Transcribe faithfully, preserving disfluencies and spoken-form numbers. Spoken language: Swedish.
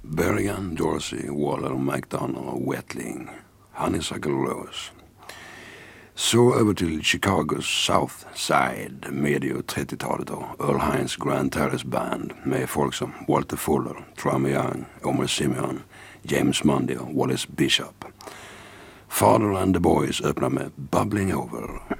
Berrigan, Dorsey, Waller, McDonough, Wetling, Honeysuckle Rose. Så över till Chicagos South Side, medio trettiotalet och Earl Hines Grand Terrace Band med folk som Walter Fuller, Trummy Young, Omar Simeon, James Mundy och Wallace Bishop. Father and the Boys öppnar med Bubbling Over.